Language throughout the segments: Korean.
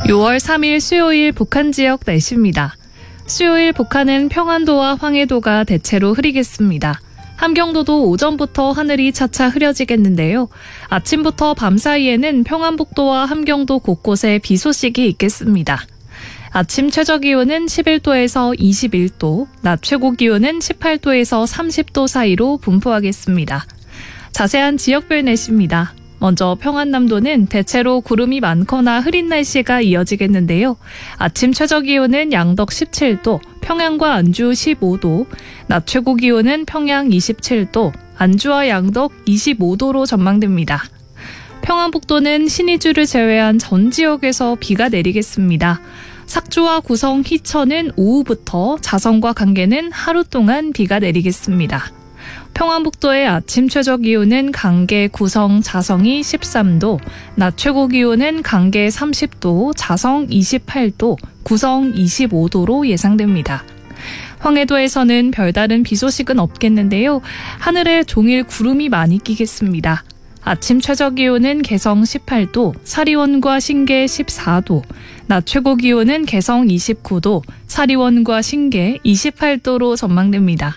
6월 3일 수요일 북한 지역 날씨입니다. 수요일 북한은 평안도와 황해도가 대체로 흐리겠습니다. 함경도도 오전부터 하늘이 차차 흐려지겠는데요. 아침부터 밤 사이에는 평안북도와 함경도 곳곳에 비 소식이 있겠습니다. 아침 최저기온은 11도에서 21도, 낮 최고기온은 18도에서 30도 사이로 분포하겠습니다. 자세한 지역별 날씨입니다. 먼저 평안남도는 대체로 구름이 많거나 흐린 날씨가 이어지겠는데요. 아침 최저기온은 양덕 17도, 평양과 안주 15도, 낮 최고기온은 평양 27도, 안주와 양덕 25도로 전망됩니다. 평안북도는 신의주를 제외한 전 지역에서 비가 내리겠습니다. 삭주와 구성, 희천은 오후부터, 자성과 강계는 하루 동안 비가 내리겠습니다. 평안북도의 아침 최저기온은 강계, 구성, 자성이 13도, 낮 최고기온은 강계 30도, 자성 28도, 구성 25도로 예상됩니다. 황해도에서는 별다른 비 소식은 없겠는데요. 하늘에 종일 구름이 많이 끼겠습니다. 아침 최저기온은 개성 18도, 사리원과 신계 14도, 낮 최고기온은 개성 29도, 사리원과 신계 28도로 전망됩니다.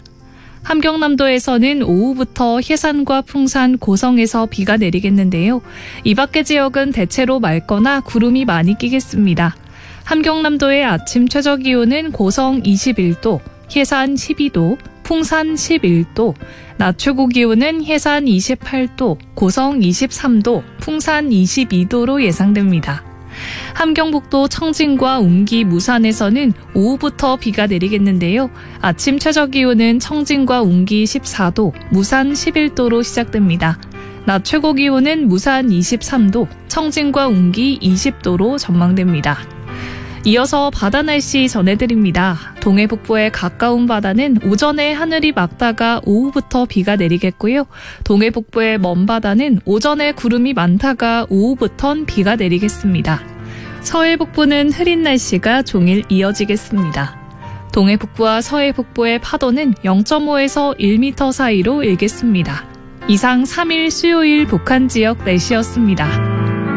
함경남도에서는 오후부터 해산과 풍산, 고성에서 비가 내리겠는데요. 이 밖의 지역은 대체로 맑거나 구름이 많이 끼겠습니다. 함경남도의 아침 최저기온은 고성 21도, 해산 12도, 풍산 11도, 낮 최고기온은 해산 28도, 고성 23도, 풍산 22도로 예상됩니다. 함경북도 청진과 운기, 무산에서는 오후부터 비가 내리겠는데요. 아침 최저기온은 청진과 운기 14도, 무산 11도로 시작됩니다. 낮 최고기온은 무산 23도, 청진과 운기 20도로 전망됩니다. 이어서 바다 날씨 전해드립니다. 동해 북부에 가까운 바다는 오전에 하늘이 맑다가 오후부터 비가 내리겠고요. 동해 북부의 먼 바다는 오전에 구름이 많다가 오후부턴 비가 내리겠습니다. 서해 북부는 흐린 날씨가 종일 이어지겠습니다. 동해 북부와 서해 북부의 파도는 0.5에서 1m 사이로 일겠습니다. 이상 3일 수요일 북한 지역 날씨였습니다.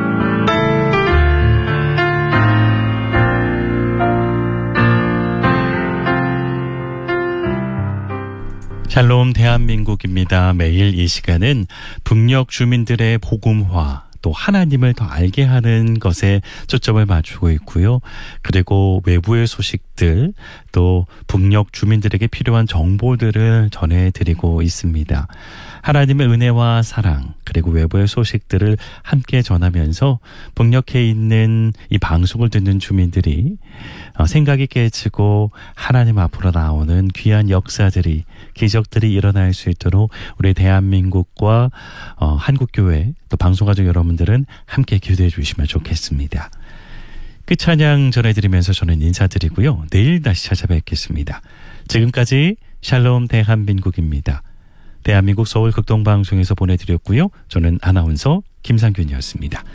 샬롬 대한민국입니다. 매일 이 시간은 북녘 주민들의 복음화, 또 하나님을 더 알게 하는 것에 초점을 맞추고 있고요. 그리고 외부의 소식들, 또 북녘 주민들에게 필요한 정보들을 전해드리고 있습니다. 하나님의 은혜와 사랑, 그리고 외부의 소식들을 함께 전하면서 북녘에 있는 이 방송을 듣는 주민들이 생각이 깨지고 하나님 앞으로 나오는 귀한 역사들이, 기적들이 일어날 수 있도록 우리 대한민국과 한국교회 또 방송가족 여러분들은 함께 기도해 주시면 좋겠습니다. 끝찬양 전해드리면서 저는 인사드리고요. 내일 다시 찾아뵙겠습니다. 지금까지 샬롬 대한민국입니다. 대한민국 서울 극동방송에서 보내드렸고요. 저는 아나운서 김상균이었습니다.